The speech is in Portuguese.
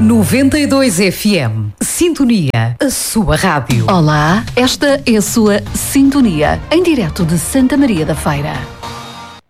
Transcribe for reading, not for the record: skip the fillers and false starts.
92 FM. Sintonia, a sua rádio. Olá, esta é a sua Sintonia, em direto de Santa Maria da Feira.